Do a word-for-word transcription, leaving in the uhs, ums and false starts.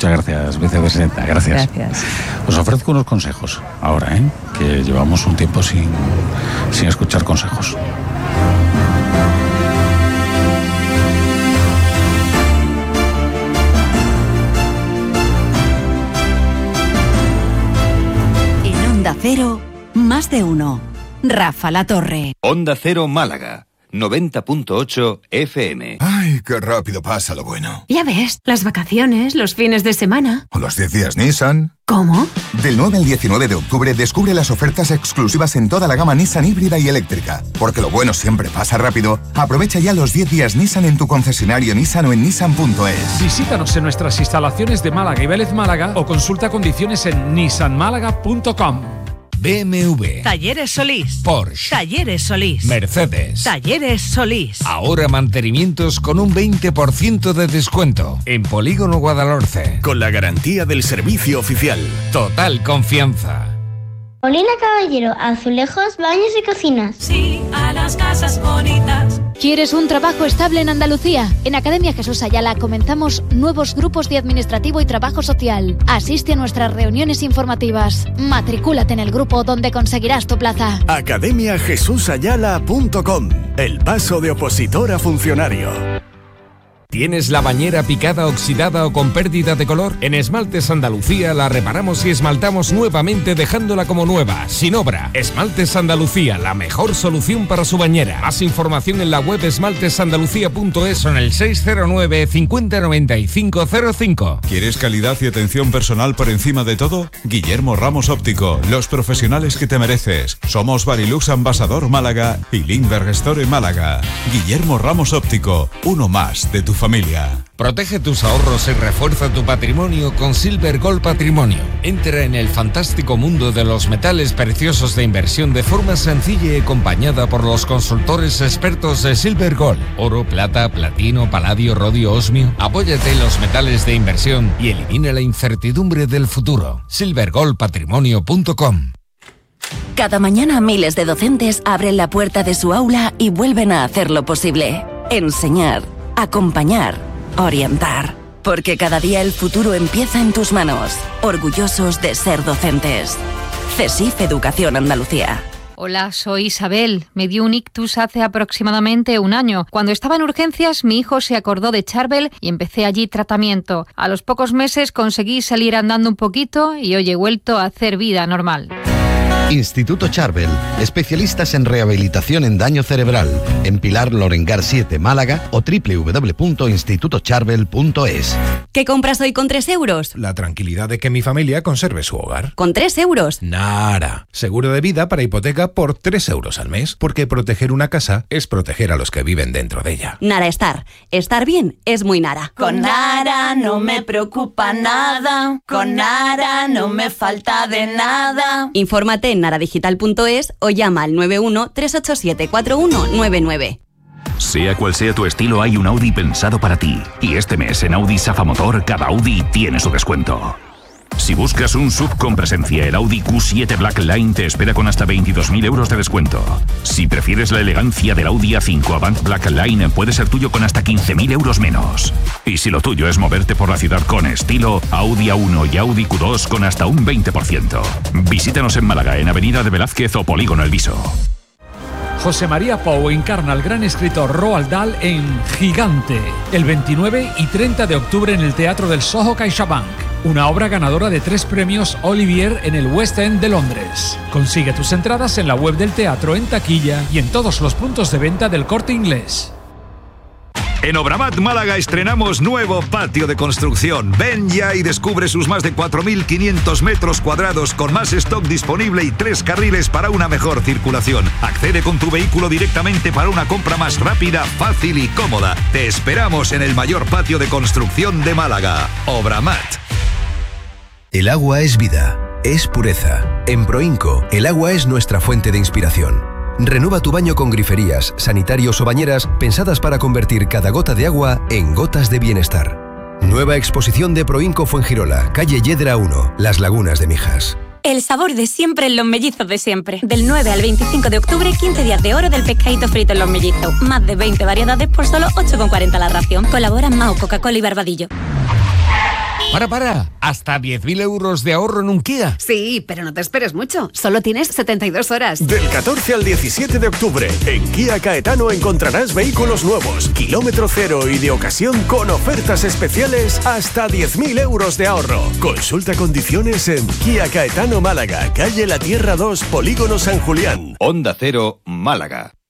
Muchas gracias, vicepresidenta, gracias. Gracias. Os ofrezco unos consejos ahora, ¿eh? Que llevamos un tiempo sin, sin escuchar consejos. En Onda Cero, más de uno. Rafa La Torre. Onda Cero Málaga, noventa punto ocho F M. Ay, qué rápido pasa lo bueno. Ya ves, las vacaciones, los fines de semana. O los diez días Nissan. ¿Cómo? Del nueve al diecinueve de octubre descubre las ofertas exclusivas en toda la gama Nissan híbrida y eléctrica. Porque lo bueno siempre pasa rápido. Aprovecha ya los diez días Nissan en tu concesionario Nissan o en nissan punto es. Visítanos en nuestras instalaciones de Málaga y Vélez Málaga o consulta condiciones en nissan málaga punto com. B M W, Talleres Solís, Porsche, Talleres Solís, Mercedes, Talleres Solís. Ahora mantenimientos con un veinte por ciento de descuento en Polígono Guadalhorce. Con la garantía del servicio oficial. Total confianza. Paulina Caballero, azulejos, baños y cocinas. Sí, a las casas bonitas. ¿Quieres un trabajo estable en Andalucía? En Academia Jesús Ayala comenzamos nuevos grupos de administrativo y trabajo social. Asiste a nuestras reuniones informativas. Matricúlate en el grupo donde conseguirás tu plaza. academia jesús ayala punto com. El paso de opositor a funcionario. ¿Tienes la bañera picada, oxidada o con pérdida de color? En Esmaltes Andalucía la reparamos y esmaltamos nuevamente dejándola como nueva, sin obra. Esmaltes Andalucía, la mejor solución para su bañera. Más información en la web esmaltes andalucía punto es o en el seis cero nueve, cincuenta, noventa y cinco cero cinco. ¿Quieres calidad y atención personal por encima de todo? Guillermo Ramos Óptico, los profesionales que te mereces. Somos Barilux Ambasador Málaga y Lindbergh Store Málaga. Guillermo Ramos Óptico, uno más de tu familia. Protege tus ahorros y refuerza tu patrimonio con Silver Gold Patrimonio. Entra en el fantástico mundo de los metales preciosos de inversión de forma sencilla y acompañada por los consultores expertos de Silver Gold. Oro, plata, platino, paladio, rodio, osmio. Apóyate en los metales de inversión y elimina la incertidumbre del futuro. silver gold patrimonio punto com. Cada mañana miles de docentes abren la puerta de su aula y vuelven a hacer lo posible. Enseñar, acompañar, orientar. Porque cada día el futuro empieza en tus manos. Orgullosos de ser docentes. CESIF Educación Andalucía. Hola, soy Isabel. Me dio un ictus hace aproximadamente un año. Cuando estaba en urgencias, mi hijo se acordó de Charbel y empecé allí tratamiento. A los pocos meses conseguí salir andando un poquito y hoy he vuelto a hacer vida normal. Instituto Charbel, especialistas en rehabilitación en daño cerebral, en Pilar Lorengar siete, Málaga o doble u doble u doble u punto instituto charbel punto es. ¿Qué compras hoy con tres euros? La tranquilidad de que mi familia conserve su hogar. ¿Con tres euros? Nara. Seguro de vida para hipoteca por tres euros al mes, porque proteger una casa es proteger a los que viven dentro de ella. Nara Estar. Estar bien es muy Nara. Con Nara no me preocupa nada. Con Nara no me falta de nada. Infórmate en nara digital punto es o llama al nueve uno, tres ocho siete, cuatro uno nueve nueve. Sea cual sea tu estilo, hay un Audi pensado para ti. Y este mes en Audi Safa Motor, cada Audi tiene su descuento. Si buscas un sub con presencia, el Audi Q siete Black Line te espera con hasta veintidós mil euros de descuento. Si prefieres la elegancia del Audi A cinco Avant Black Line, puede ser tuyo con hasta quince mil euros menos. Y si lo tuyo es moverte por la ciudad con estilo, Audi A uno y Audi Q dos con hasta un veinte por ciento. Visítanos en Málaga, en Avenida de Velázquez o Polígono El Viso. José María Pou encarna al gran escritor Roald Dahl en Gigante, el veintinueve y treinta de octubre en el Teatro del Soho CaixaBank, una obra ganadora de tres premios Olivier en el West End de Londres. Consigue tus entradas en la web del teatro, en taquilla y en todos los puntos de venta del Corte Inglés. En Obramat Málaga estrenamos nuevo patio de construcción. Ven ya y descubre sus más de cuatro mil quinientos metros cuadrados con más stock disponible y tres carriles para una mejor circulación. Accede con tu vehículo directamente para una compra más rápida, fácil y cómoda. Te esperamos en el mayor patio de construcción de Málaga. Obramat. El agua es vida, es pureza. En Proinco, el agua es nuestra fuente de inspiración. Renueva tu baño con griferías, sanitarios o bañeras pensadas para convertir cada gota de agua en gotas de bienestar. Nueva exposición de Proinco Fuengirola, calle Yedra uno, Las Lagunas de Mijas. El sabor de siempre en Los Mellizos de siempre. Del nueve al veinticinco de octubre, quince días de oro del pescadito frito en Los Mellizos. Más de veinte variedades por solo ocho con cuarenta la ración. Colaboran Mao, Coca-Cola y Barbadillo. Para, para, hasta diez mil euros de ahorro en un Kia. Sí, pero no te esperes mucho, solo tienes setenta y dos horas. Del catorce al diecisiete de octubre, en Kia Caetano encontrarás vehículos nuevos, kilómetro cero y de ocasión con ofertas especiales hasta diez mil euros de ahorro. Consulta condiciones en Kia Caetano Málaga, calle La Tierra dos, Polígono San Julián. Onda Cero, Málaga.